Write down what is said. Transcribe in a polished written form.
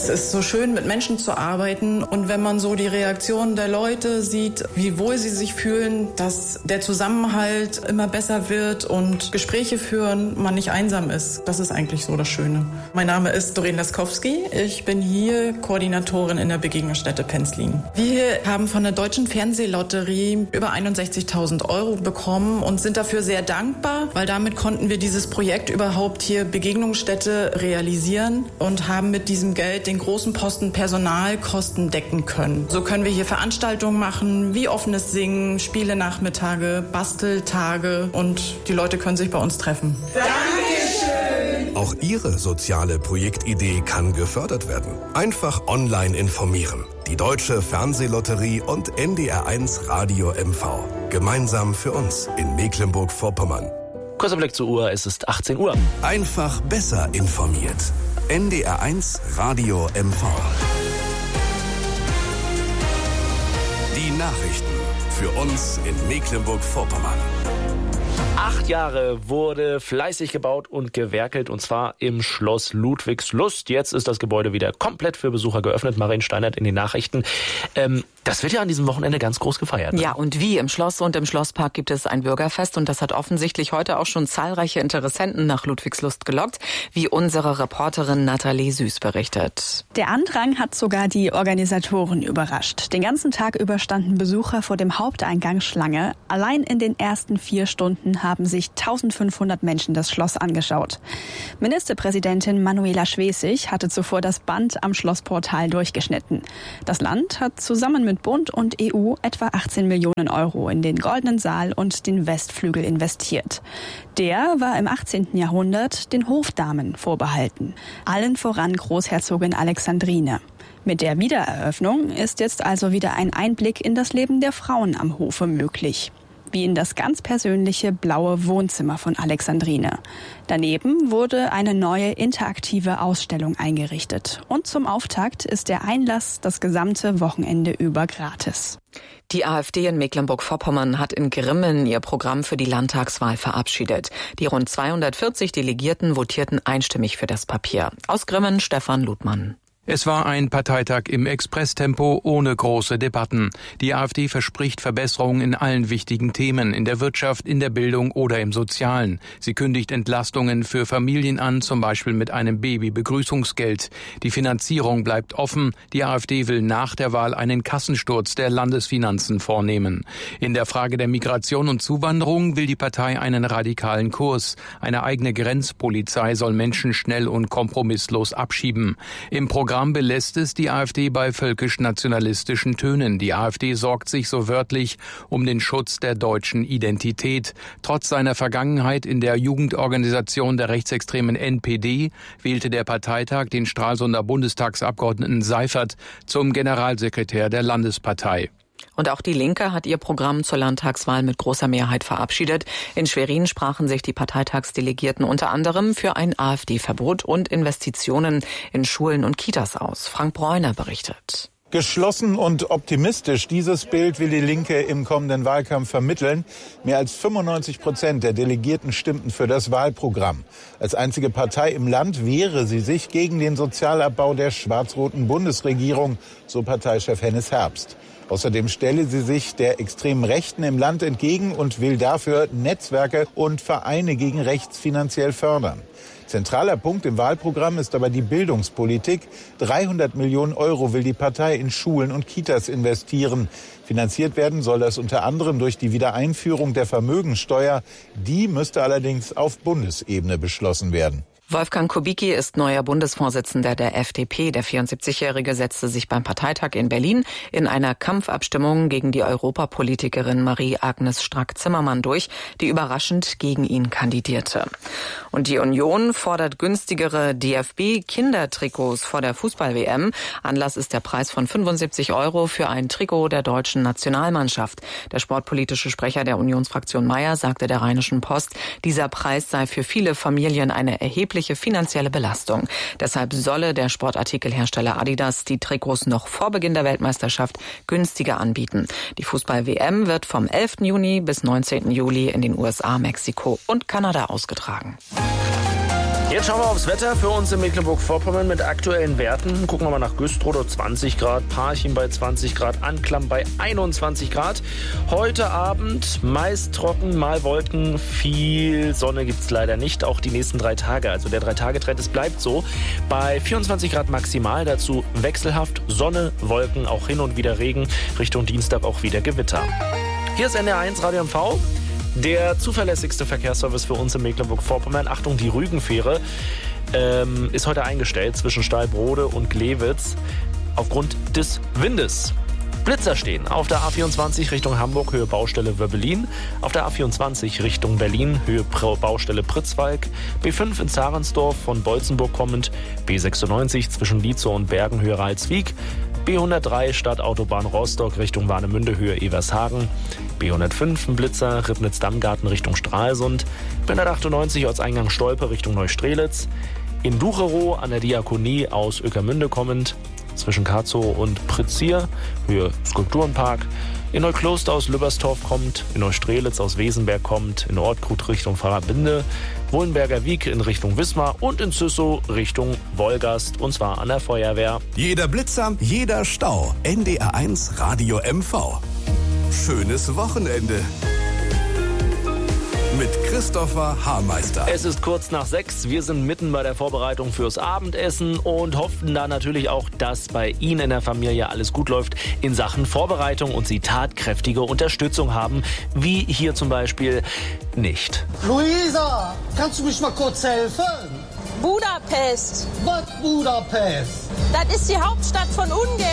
Es ist so schön, mit Menschen zu arbeiten. Und wenn man so die Reaktionen der Leute sieht, wie wohl sie sich fühlen, dass der Zusammenhalt immer besser wird und Gespräche führen, man nicht einsam ist. Das ist eigentlich so das Schöne. Mein Name ist Doreen Laskowski. Ich bin hier Koordinatorin in der Begegnungsstätte Penzlin. Wir haben von der Deutschen Fernsehlotterie über 61.000 € bekommen und sind dafür sehr dankbar, weil damit konnten wir dieses Projekt überhaupt hier Begegnungsstätte realisieren und haben mit diesem Geld den großen Posten Personalkosten decken können. So können wir hier Veranstaltungen machen, wie offenes Singen, Spielenachmittage, Basteltage und die Leute können sich bei uns treffen. Dankeschön! Auch Ihre soziale Projektidee kann gefördert werden. Einfach online informieren. Die Deutsche Fernsehlotterie und NDR1 Radio MV. Gemeinsam für uns in Mecklenburg-Vorpommern. Kurzer Blick zur Uhr, es ist 18 Uhr. Einfach besser informiert. NDR1 Radio MV. Die Nachrichten für uns in Mecklenburg-Vorpommern. 8 Jahre wurde fleißig gebaut und gewerkelt, und zwar im Schloss Ludwigslust. Jetzt ist das Gebäude wieder komplett für Besucher geöffnet. Marien Steinert in den Nachrichten. Das wird ja an diesem Wochenende ganz groß gefeiert. Ne? Ja, und wie? Im Schloss und im Schlosspark gibt es ein Bürgerfest und das hat offensichtlich heute auch schon zahlreiche Interessenten nach Ludwigslust gelockt, wie unsere Reporterin Nathalie Süß berichtet. Der Andrang hat sogar die Organisatoren überrascht. Den ganzen Tag über standen Besucher vor dem Haupteingang Schlange. Allein in den ersten 4 Stunden haben sich 1500 Menschen das Schloss angeschaut. Ministerpräsidentin Manuela Schwesig hatte zuvor das Band am Schlossportal durchgeschnitten. Das Land hat zusammen mit Bund und EU etwa 18 Millionen € in den Goldenen Saal und den Westflügel investiert. Der war im 18. Jahrhundert den Hofdamen vorbehalten. Allen voran Großherzogin Alexandrine. Mit der Wiedereröffnung ist jetzt also wieder ein Einblick in das Leben der Frauen am Hofe möglich. Wie in das ganz persönliche blaue Wohnzimmer von Alexandrine. Daneben wurde eine neue interaktive Ausstellung eingerichtet. Und zum Auftakt ist der Einlass das gesamte Wochenende über gratis. Die AfD in Mecklenburg-Vorpommern hat in Grimmen ihr Programm für die Landtagswahl verabschiedet. Die rund 240 Delegierten votierten einstimmig für das Papier. Aus Grimmen Stefan Ludmann. Es war ein Parteitag im Expresstempo ohne große Debatten. Die AfD verspricht Verbesserungen in allen wichtigen Themen, in der Wirtschaft, in der Bildung oder im Sozialen. Sie kündigt Entlastungen für Familien an, zum Beispiel mit einem Baby-Begrüßungsgeld. Die Finanzierung bleibt offen. Die AfD will nach der Wahl einen Kassensturz der Landesfinanzen vornehmen. In der Frage der Migration und Zuwanderung will die Partei einen radikalen Kurs. Eine eigene Grenzpolizei soll Menschen schnell und kompromisslos abschieben. Im Programm belässt es die AfD bei völkisch-nationalistischen Tönen. Die AfD sorgt sich so wörtlich um den Schutz der deutschen Identität. Trotz seiner Vergangenheit in der Jugendorganisation der rechtsextremen NPD wählte der Parteitag den Stralsunder Bundestagsabgeordneten Seifert zum Generalsekretär der Landespartei. Und auch die Linke hat ihr Programm zur Landtagswahl mit großer Mehrheit verabschiedet. In Schwerin sprachen sich die Parteitagsdelegierten unter anderem für ein AfD-Verbot und Investitionen in Schulen und Kitas aus. Frank Bräuner berichtet. Geschlossen und optimistisch, dieses Bild will die Linke im kommenden Wahlkampf vermitteln. Mehr als 95% der Delegierten stimmten für das Wahlprogramm. Als einzige Partei im Land wehre sie sich gegen den Sozialabbau der schwarz-roten Bundesregierung, so Parteichef Hennes Herbst. Außerdem stelle sie sich der extremen Rechten im Land entgegen und will dafür Netzwerke und Vereine gegen rechts finanziell fördern. Zentraler Punkt im Wahlprogramm ist aber die Bildungspolitik. 300 Millionen € will die Partei in Schulen und Kitas investieren. Finanziert werden soll das unter anderem durch die Wiedereinführung der Vermögensteuer. Die müsste allerdings auf Bundesebene beschlossen werden. Wolfgang Kubicki ist neuer Bundesvorsitzender der FDP. Der 74-Jährige setzte sich beim Parteitag in Berlin in einer Kampfabstimmung gegen die Europapolitikerin Marie-Agnes Strack-Zimmermann durch, die überraschend gegen ihn kandidierte. Und die Union fordert günstigere DFB-Kindertrikots vor der Fußball-WM. Anlass ist der Preis von 75 € für ein Trikot der deutschen Nationalmannschaft. Der sportpolitische Sprecher der Unionsfraktion Mayer sagte der Rheinischen Post, dieser Preis sei für viele Familien eine erhebliche finanzielle Belastung. Deshalb solle der Sportartikelhersteller Adidas die Trikots noch vor Beginn der Weltmeisterschaft günstiger anbieten. Die Fußball-WM wird vom 11. Juni bis 19. Juli in den USA, Mexiko und Kanada ausgetragen. Jetzt schauen wir aufs Wetter für uns in Mecklenburg-Vorpommern mit aktuellen Werten. Gucken wir mal nach Güstrow, dort 20 Grad, Parchim bei 20 Grad, Anklam bei 21 Grad. Heute Abend meist trocken, mal Wolken, viel Sonne gibt's leider nicht, auch die nächsten 3 Tage. Also der 3-Tage-Trend, es bleibt so. Bei 24 Grad maximal, dazu wechselhaft, Sonne, Wolken, auch hin und wieder Regen, Richtung Dienstag auch wieder Gewitter. Hier ist NDR1 Radio MV. Der zuverlässigste Verkehrsservice für uns in Mecklenburg-Vorpommern. Achtung, die Rügenfähre ist heute eingestellt zwischen Steilbrode und Glewitz aufgrund des Windes. Blitzer stehen auf der A24 Richtung Hamburg, Höhe Baustelle Wöbbelin. Auf der A24 Richtung Berlin, Höhe Baustelle Pritzwalk. B5 in Zarensdorf von Bolzenburg kommend. B96 zwischen Lietzow und Bergen, Höhe Ralswiek. B103 Stadtautobahn Rostock Richtung Warnemünde, Höhe Evershagen. B105 Blitzer, Ribnitz-Dammgarten Richtung Stralsund. B198 Ortseingang Stolpe Richtung Neustrelitz. In Ducherow an der Diakonie aus Ueckermünde kommend. Zwischen Karzow und Pritzier, Höhe Skulpturenpark. In Neukloster aus Lübberstorf kommt, in Neustrelitz aus Wesenberg kommt, in Ortkrut Richtung Pfarrerbinde, Wohlenberger Wiek in Richtung Wismar und in Züssow Richtung Wolgast, und zwar an der Feuerwehr. Jeder Blitzer, jeder Stau. NDR1 Radio MV. Schönes Wochenende. Mit Christopher Haarmeister. Es ist kurz nach 6. Wir sind mitten bei der Vorbereitung fürs Abendessen und hoffen da natürlich auch, dass bei Ihnen in der Familie alles gut läuft in Sachen Vorbereitung und Sie tatkräftige Unterstützung haben, wie hier zum Beispiel nicht. Luisa, kannst du mich mal kurz helfen? Budapest. Was Budapest? Das ist die Hauptstadt von Ungarn.